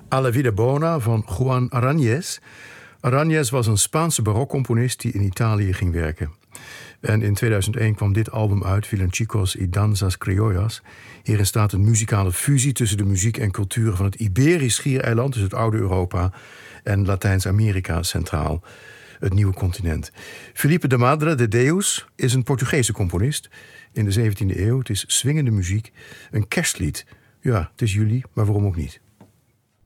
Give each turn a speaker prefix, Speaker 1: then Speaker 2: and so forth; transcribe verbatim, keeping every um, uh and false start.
Speaker 1: A la Vida Bona van Juan Aranjes. Aranjes was een Spaanse barokcomponist die in Italië ging werken. En in tweeduizend één kwam dit album uit, Villancicos y Danzas Criollas. Hierin staat een muzikale fusie tussen de muziek en culturen van het Iberisch schiereiland, dus het oude Europa, en Latijns-Amerika centraal, het nieuwe continent. Felipe de Madre de Deus is een Portugese componist in de zeventiende eeuw. Het is swingende muziek, een kerstlied. Ja, het is juli, maar waarom ook niet?